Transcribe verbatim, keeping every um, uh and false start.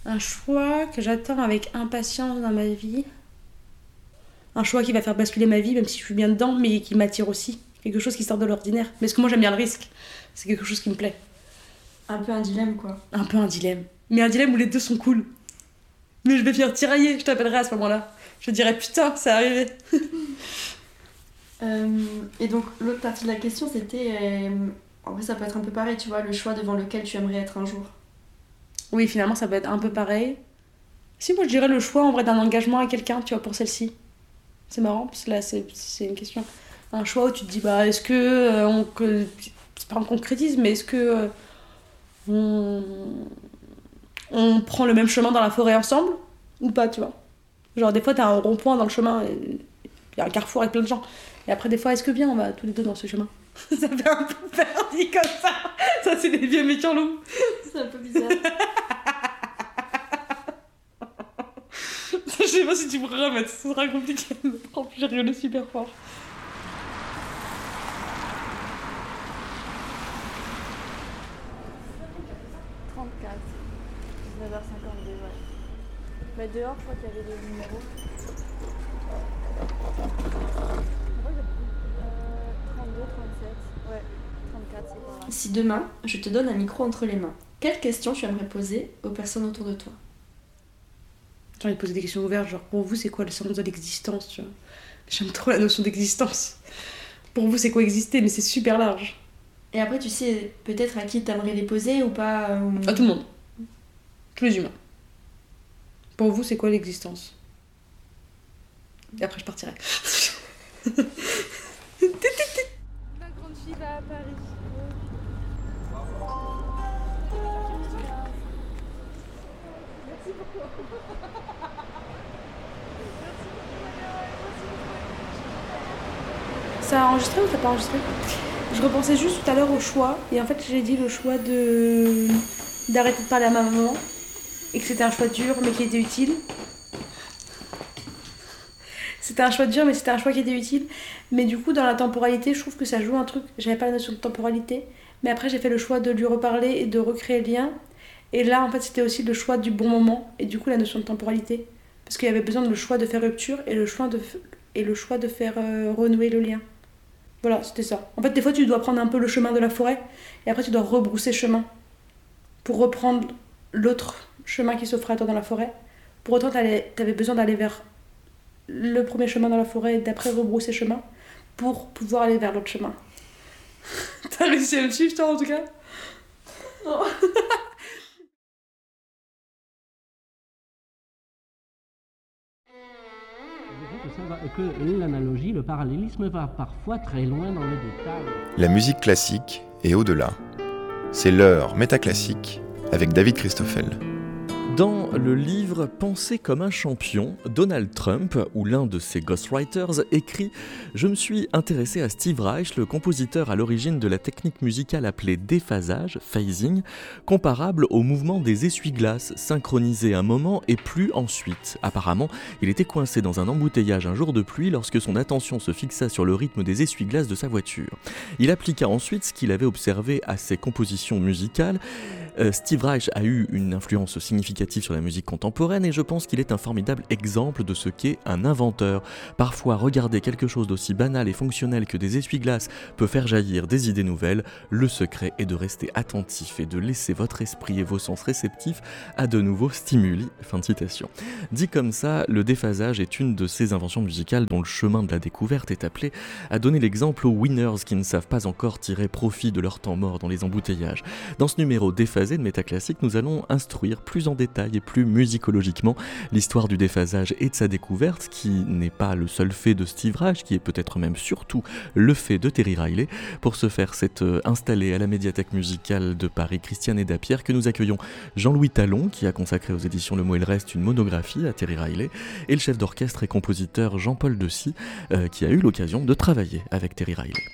Un choix que j'attends avec impatience dans ma vie. Un choix qui va faire basculer ma vie, même si je suis bien dedans, mais qui m'attire aussi. Quelque chose qui sort de l'ordinaire. Mais parce que moi, j'aime bien le risque. C'est quelque chose qui me plaît. Un peu un dilemme, quoi. Un peu un dilemme. Mais un dilemme où les deux sont cool. Mais je vais finir tiraillée, je t'appellerai à ce moment-là. Je dirais putain, c'est arrivé. euh, et donc, l'autre partie de la question, c'était... Euh, en vrai, ça peut être un peu pareil, tu vois, le choix devant lequel tu aimerais être un jour. Oui, finalement, ça peut être un peu pareil. Si, moi, je dirais le choix, en vrai, d'un engagement à quelqu'un, tu vois, pour celle-ci. C'est marrant, parce que là, c'est, c'est une question. Un choix où tu te dis, bah, est-ce que... Euh, on, que, c'est pas un concrétisme, mais est-ce que... Euh, on... on prend le même chemin dans la forêt ensemble ou pas, tu vois. Genre des fois t'as un rond-point dans le chemin, il y a un carrefour avec plein de gens, et après des fois est-ce que bien on va tous les deux dans ce chemin. Ça fait un peu peur dit comme ça. Ça c'est des vieux métiers-loups. C'est un peu bizarre. Je sais pas si tu pourrais remettre, ce sera compliqué. J'ai rigolé super fort. trente-quatre, dix-neuf heures cinquante-deux, ouais. Mais dehors, je crois qu'il y avait des numéros. Euh, trente-deux, trente-sept, ouais, trente-quatre, c'est pas grave. Si demain, je te donne un micro entre les mains, quelles questions tu aimerais poser aux personnes autour de toi ? J'ai envie de poser des questions ouvertes, genre pour vous c'est quoi le sens de l'existence, tu vois. J'aime trop la notion d'existence. Pour vous c'est quoi exister, mais c'est super large. Et après tu sais peut-être à qui t'aimerais les poser ou pas euh... À tout le monde. Tous les humains. Pour vous c'est quoi l'existence ? Et après je partirai. Ma grande fille va à Paris. Merci beaucoup. Ça a enregistré ou ça n'a pas enregistré ? Je repensais juste tout à l'heure au choix, et en fait j'ai dit le choix de d'arrêter de parler à ma maman, et que c'était un choix dur mais qui était utile. C'était un choix dur mais c'était un choix qui était utile. Mais du coup dans la temporalité, je trouve que ça joue un truc. J'avais pas la notion de temporalité, mais après j'ai fait le choix de lui reparler et de recréer le lien. Et là en fait c'était aussi le choix du bon moment, et du coup la notion de temporalité. Parce qu'il y avait besoin de le choix de faire rupture et le choix de, f... et le choix de faire euh, renouer le lien. Voilà, c'était ça. En fait, des fois, tu dois prendre un peu le chemin de la forêt, et après, tu dois rebrousser chemin pour reprendre l'autre chemin qui s'offrait à toi dans la forêt. Pour autant, t'avais besoin d'aller vers le premier chemin dans la forêt, et d'après rebrousser chemin, pour pouvoir aller vers l'autre chemin. T'as réussi à me suivre, toi, en tout cas ? Non. Que l'analogie, le parallélisme va parfois très loin dans le détail. La musique classique et au-delà. C'est l'heure métaclassique avec David Christoffel. Dans le livre « Penser comme un champion », Donald Trump, ou l'un de ses ghostwriters, écrit « Je me suis intéressé à Steve Reich, le compositeur à l'origine de la technique musicale appelée déphasage, phasing, comparable au mouvement des essuie-glaces, synchronisé un moment et plus ensuite. Apparemment, il était coincé dans un embouteillage un jour de pluie lorsque son attention se fixa sur le rythme des essuie-glaces de sa voiture. Il appliqua ensuite ce qu'il avait observé à ses compositions musicales. Euh, Steve Reich a eu une influence significative sur la musique contemporaine et je pense qu'il est un formidable exemple de ce qu'est un inventeur. Parfois, regarder quelque chose d'aussi banal et fonctionnel que des essuie-glaces peut faire jaillir des idées nouvelles. Le secret est de rester attentif et de laisser votre esprit et vos sens réceptifs à de nouveaux stimuli. Fin de citation. Dit comme ça, le déphasage est une de ces inventions musicales dont le chemin de la découverte est appelé à donner l'exemple aux winners qui ne savent pas encore tirer profit de leur temps mort dans les embouteillages. Dans ce numéro déphasé de Métaclassique, nous allons instruire plus en détail et plus musicologiquement l'histoire du déphasage et de sa découverte, qui n'est pas le seul fait de Steve Reich, qui est peut-être même surtout le fait de Terry Riley. Pour ce faire, c'est euh, installé à la médiathèque musicale de Paris Christiane et Dapierre que nous accueillons Jean-Louis Talon, qui a consacré aux éditions Le Mot et le Reste une monographie à Terry Riley, et le chef d'orchestre et compositeur Jean-Paul Dessy, euh, qui a eu l'occasion de travailler avec Terry Riley.